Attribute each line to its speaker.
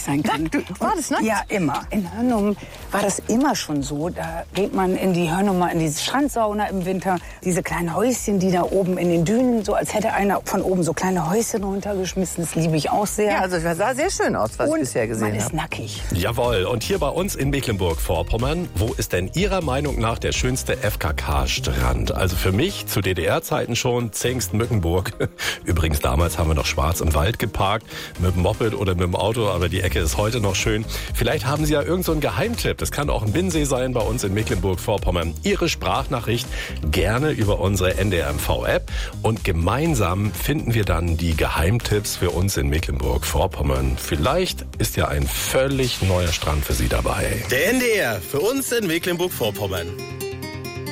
Speaker 1: sein kann.
Speaker 2: War das nackt?
Speaker 1: Ja, immer. In Hörnum war das immer schon so. Da geht man in die Hörnumer, in diese Strandsauna im Winter. Diese kleinen Häuschen, die da oben in den Dünen, so als hätte einer von oben so kleine Häuschen runtergeschmissen. Das liebe ich auch sehr.
Speaker 2: Ja, also das sah sehr schön aus, was ich bisher gesehen habe.
Speaker 1: Man ist nackig.
Speaker 3: Jawohl, und hier bei uns in Mecklenburg-Vorpommern, wo ist denn Ihrer Meinung nach der schönste FKK-Strand? Also für mich zu DDR-Zeiten schon Zingst-Mückenburg. Übrigens, damals haben wir noch schwarz im Wald geparkt, mit dem Moped oder mit dem Auto, aber die Ecke ist heute noch schön. Vielleicht haben Sie ja irgend so einen Geheimtipp. Das kann auch ein Binnensee sein bei uns in Mecklenburg-Vorpommern. Ihre Sprachnachricht gerne über unsere NDR-MV-App und gemeinsam finden wir dann die Geheimtipps für uns in Mecklenburg-Vorpommern. Vielleicht ist ja ein völlig neuer Strand für Sie dabei.
Speaker 4: Der NDR für uns in Mecklenburg-Vorpommern.